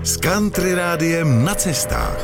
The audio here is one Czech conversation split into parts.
s Country Rádiem na cestách.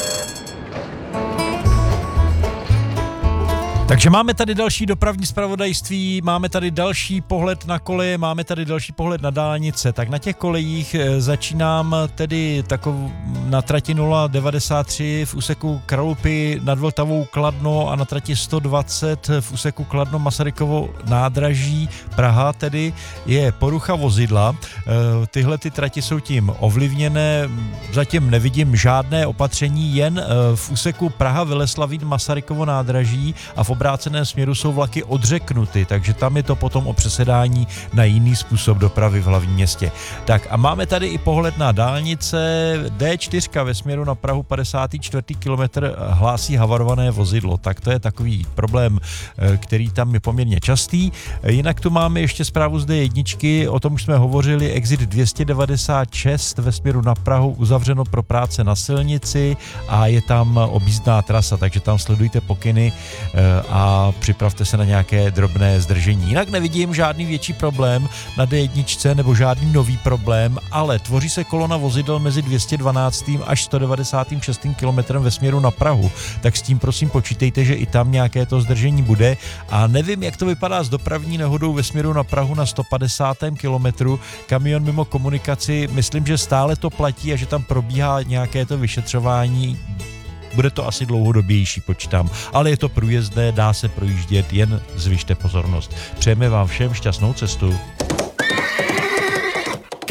Takže máme tady další dopravní zpravodajství, máme tady další pohled na koleje, máme tady další pohled na dálnice. Tak na těch kolejích začínám tedy na trati 093 v úseku Kralupy nad Vltavou Kladno a na trati 120 v úseku Kladno Masarykovo nádraží Praha tedy je porucha vozidla. Tyhle ty trati jsou tím ovlivněné, zatím nevidím žádné opatření, jen v úseku Praha Veleslavín Masarykovo nádraží a v obráceném směru jsou vlaky odřeknuty, takže tam je to potom o přesedání na jiný způsob dopravy v hlavním městě. Tak a máme tady i pohled na dálnice. D4 ve směru na Prahu 54. kilometr hlásí havarované vozidlo. Tak to je takový problém, který tam je poměrně častý. Jinak tu máme ještě zprávu z D1, o tom už jsme hovořili, exit 296 ve směru na Prahu uzavřeno pro práce na silnici a je tam objízdná trasa, takže tam sledujte pokyny a připravte se na nějaké drobné zdržení. Jinak nevidím žádný větší problém na D1 nebo žádný nový problém, ale tvoří se kolona vozidel mezi 212. až 196. kilometrem ve směru na Prahu, tak s tím prosím počítejte, že i tam nějaké to zdržení bude a nevím, jak to vypadá s dopravní nehodou ve směru na Prahu na 150. kilometru, kamion mimo komunikaci, myslím, že stále to platí a že tam probíhá nějaké to vyšetřování. Bude to asi dlouhodobější, počítám, ale je to průjezdné, dá se projíždět, jen zvyšte pozornost. Přejeme vám všem šťastnou cestu.